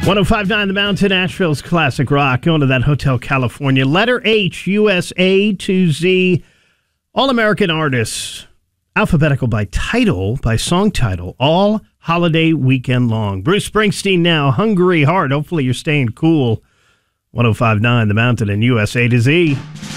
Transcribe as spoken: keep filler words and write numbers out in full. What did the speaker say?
one oh five point nine The Mountain, Asheville's classic rock. Going to that Hotel California. Letter H, U S A to Z. All-American artists. Alphabetical by title, by song title. All holiday weekend long. Bruce Springsteen now. Hungry Heart. Hopefully you're staying cool. one oh five point nine The Mountain and U S A to Z.